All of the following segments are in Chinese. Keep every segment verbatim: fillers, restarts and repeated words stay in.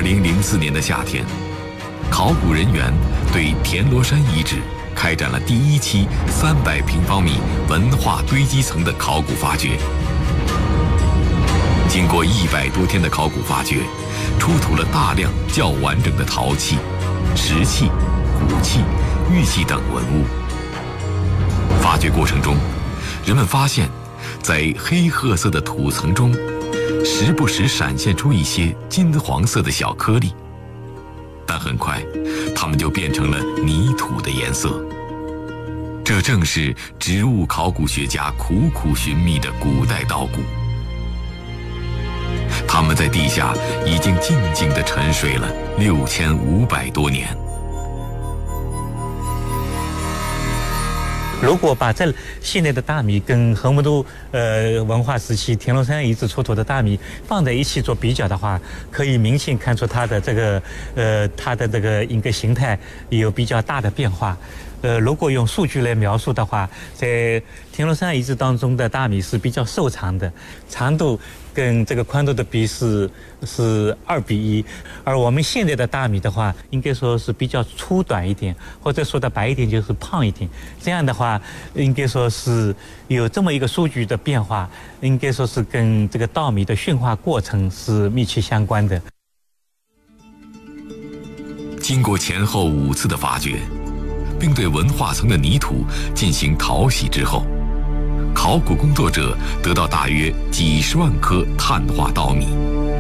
零零四年的夏天，考古人员对田螺山遗址开展了第一期三百平方米文化堆积层的考古发掘。经过一百多天的考古发掘，出土了大量较完整的陶器、石器、骨器、玉器等文物。发掘过程中，人们发现，在黑褐色的土层中，时不时闪现出一些金黄色的小颗粒，但很快，它们就变成了泥土的颜色。这正是植物考古学家苦苦寻觅的古代稻谷。它们在地下已经静静地沉睡了六千五百多年。 如果把这现在的大米跟河姆渡呃文化时期田螺山遗址出土的大米放在一起做比较的话，可以明显看出它的这个呃它的这个一个形态有比较大的变化。呃，如果用数据来描述的话，在田螺山遗址当中的大米是比较瘦长的，长度跟这个宽度的比是是二比一，而我们现在的大米的话，应该说是比较粗短一点，或者说的白一点就是胖一点。这样的话，应该说是有这么一个数据的变化，应该说是跟这个稻米的驯化过程是密切相关的。 经过前后五次的发掘，并对文化层的泥土进行淘洗之后，考古工作者得到大约几十万颗碳化稻米，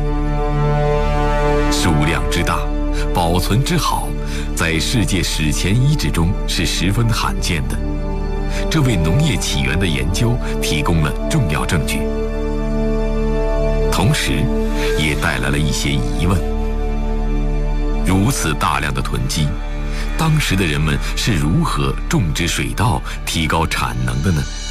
数量之大，保存之好，在世界史前遗址中是十分罕见的。这为农业起源的研究提供了重要证据，同时也带来了一些疑问：如此大量的囤积，当时的人们是如何种植水稻、提高产能的呢？